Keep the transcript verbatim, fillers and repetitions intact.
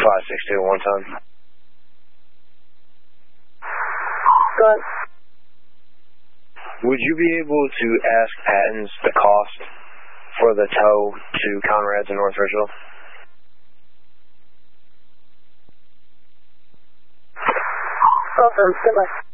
five six two one time. Go ahead. Would you be able to ask Pattons the cost for the tow to Conrad's in North Ridgeville? Awesome. Goodbye.